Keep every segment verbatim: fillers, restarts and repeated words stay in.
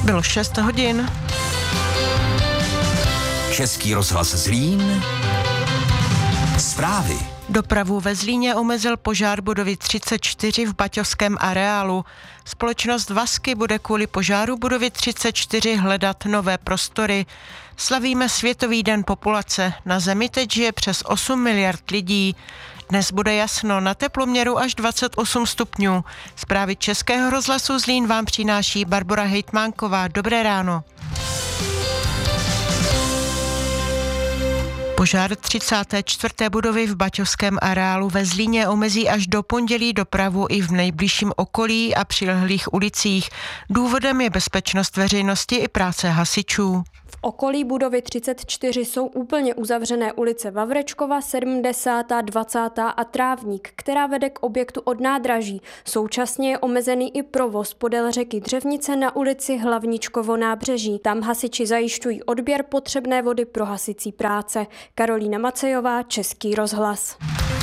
Bylo šest hodin. Český rozhlas Zlín. Zprávy. Dopravu ve Zlíně omezil požár budovy třicet čtyři v baťovském areálu. Společnost Vasky bude kvůli požáru budovy třicet čtyři hledat nové prostory. Slavíme Světový den populace. Na Zemi teď žije přes osm miliard lidí. Dnes bude jasno, na teploměru až dvacet osm stupňů. Zprávy Českého rozhlasu Zlín vám přináší Barbora Hejtmánková. Dobré ráno. Požár třicáté čtvrté budovy v baťovském areálu ve Zlíně omezí až do pondělí dopravu i v nejbližším okolí a přilehlých ulicích. Důvodem je bezpečnost veřejnosti i práce hasičů. V okolí budovy třicet čtyři jsou úplně uzavřené ulice Vavrečkova, sedmdesátá, dvacátá a Trávník, která vede k objektu od nádraží. Současně je omezený i provoz podél řeky Dřevnice na ulici Hlavničkovo nábřeží. Tam hasiči zajišťují odběr potřebné vody pro hasicí práce. Karolína Macejová, Český rozhlas.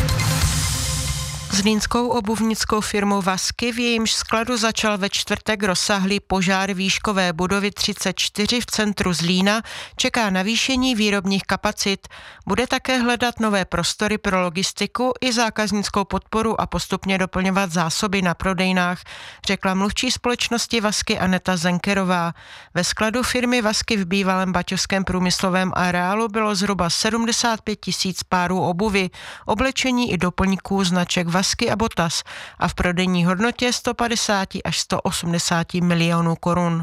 Zlínskou obuvnickou firmu Vasky, v jejímž skladu začal ve čtvrtek rozsáhlý požár výškové budovy třicet čtyři v centru Zlína, čeká navýšení výrobních kapacit. Bude také hledat nové prostory pro logistiku i zákaznickou podporu a postupně doplňovat zásoby na prodejnách, řekla mluvčí společnosti Vasky Aneta Zenkerová. Ve skladu firmy Vasky v bývalém baťovském průmyslovém areálu bylo zhruba sedmdesát pět tisíc párů obuvy, oblečení i doplňků značek Vasky a Botas a v prodejní hodnotě sto padesát až sto osmdesát milionů korun.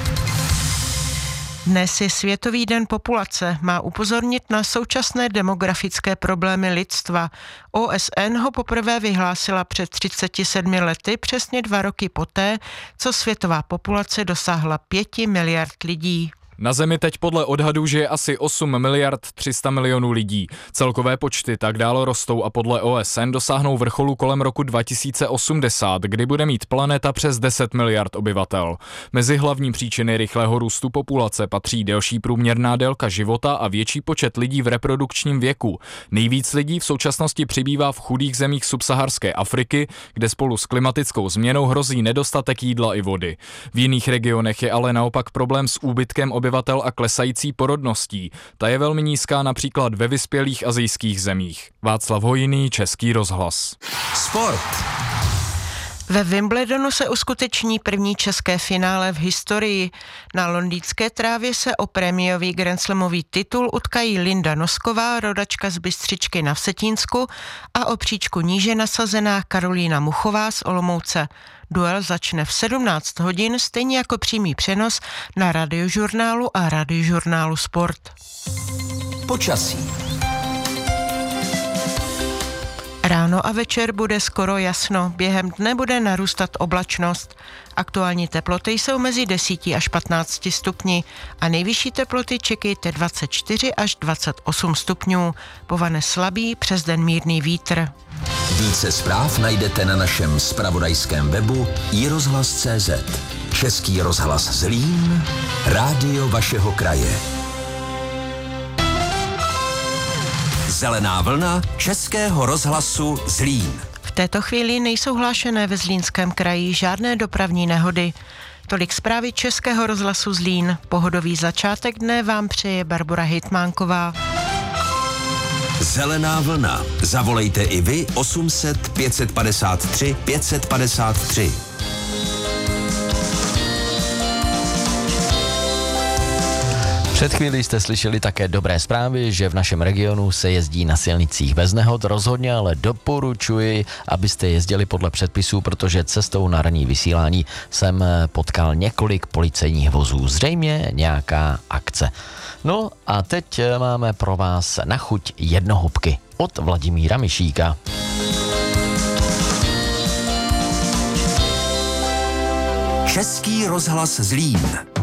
Dnes je Světový den populace, má upozornit na současné demografické problémy lidstva. O S N ho poprvé vyhlásila před třiceti sedmi lety, přesně dva roky poté, co světová populace dosáhla pěti miliard lidí. Na Zemi teď podle odhadů žije asi osm miliard tři sta milionů lidí. Celkové počty tak dále rostou a podle O S N dosáhnou vrcholu kolem roku dva tisíce osmdesát, kdy bude mít planeta přes deset miliard obyvatel. Mezi hlavní příčiny rychlého růstu populace patří delší průměrná délka života a větší počet lidí v reprodukčním věku. Nejvíc lidí v současnosti přibývá v chudých zemích subsaharské Afriky, kde spolu s klimatickou změnou hrozí nedostatek jídla i vody. V jiných regionech je ale naopak problém s úbytkem obyvatel a klesající porodností. Ta je velmi nízká například ve vyspělých asijských zemích. Václav Hojný, Český rozhlas. Sport. Ve Wimbledonu se uskuteční první české finále v historii. Na londýnské trávě se o prémiový grandslamový titul utkají Linda Nosková, rodačka z Bystřičky na Vsetínsku, a o příčku níže nasazená Karolína Muchová z Olomouce. Duel začne v sedmnáct hodin, stejně jako přímý přenos na Radiožurnálu a Radiožurnálu Sport. Počasí. Ráno a večer bude skoro jasno, během dne bude narůstat oblačnost. Aktuální teploty jsou mezi deseti až patnácti stupni a nejvyšší teploty čekejte dvacet čtyři až dvacet osm stupňů. Povane slabý, přes den mírný vítr. Více zpráv najdete na našem zpravodajském webu i rozhlas tečka cé zet. Český rozhlas Zlín, rádio vašeho kraje. Zelená vlna Českého rozhlasu Zlín. V této chvíli nejsou hlášené ve Zlínském kraji žádné dopravní nehody. Tolik zprávy Českého rozhlasu Zlín. Pohodový začátek dne vám přeje Barbora Hejtmánková. Zelená vlna. Zavolejte i vy osm set pět padesát tři pět padesát tři. Před chvílí jste slyšeli také dobré zprávy, že v našem regionu se jezdí na silnicích bez nehod. Rozhodně ale doporučuji, abyste jezdili podle předpisů, protože cestou na ranní vysílání jsem potkal několik policejních vozů. Zřejmě nějaká akce. No a teď máme pro vás na chuť jednohubky od Vladimíra Mišíka. Český rozhlas Zlín.